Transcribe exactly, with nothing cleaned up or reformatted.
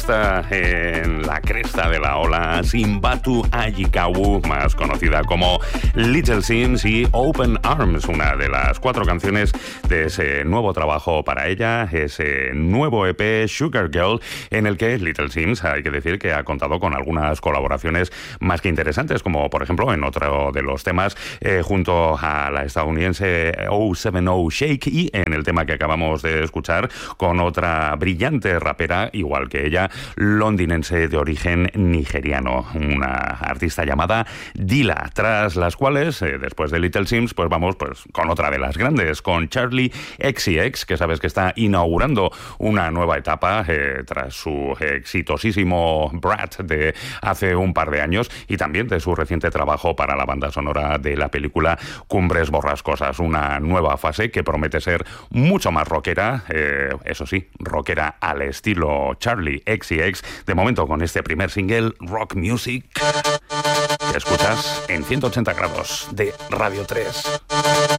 está en la cresta de la ola Simbatu Ayikawu, más conocida como Little Sims, y Open Arms, una de las cuatro canciones de ese nuevo trabajo para ella, ese nuevo E P Sugar Girl, en el que Little Sims, hay que decir que ha contado con algunas colaboraciones más que interesantes, como por ejemplo en otro de los temas eh, junto a la estadounidense oh setenta Shake, y en el tema que acabamos de escuchar con otra brillante rapera, igual que ella, londinense de origen nigeriano, una artista llamada Dilla, tras las cuales, eh, después de Little Sims, pues vamos pues con otra de las grandes, con Charli X C X, que sabes que está inaugurando una nueva etapa eh, tras su exitosísimo Brat de hace un par de años, y también de su reciente trabajo para la banda sonora de la película Cumbres Borrascosas, una nueva fase que promete ser mucho más rockera, eh, eso sí, rockera al estilo Charli X C X, de momento con este primer single, Rock Music, que escuchas en ciento ochenta grados de Radio tres.